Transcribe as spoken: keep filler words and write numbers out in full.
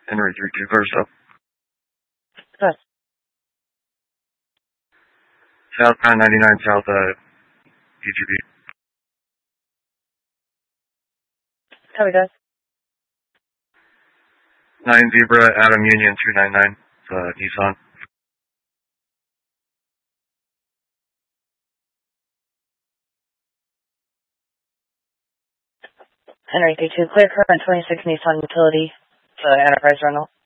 Henry three two Verso. Yes. Southbound ninety-nine South, uh, P G B. Copy, guys. nine Zebra, Adam Union two nine nine, uh, Nissan. Henry three two, clear current twenty-six Nissan Utility, uh, Enterprise rental.